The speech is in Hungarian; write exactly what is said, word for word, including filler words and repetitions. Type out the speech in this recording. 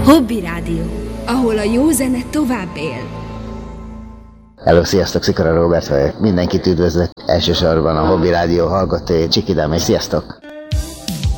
Hobby Rádió, ahol a jó zene tovább él. Hello, sziasztok, Szikora Róbert vagyok. Mindenkit üdvözlök, elsősorban a Hobby Rádió hallgatói, Csikidám, és sziasztok!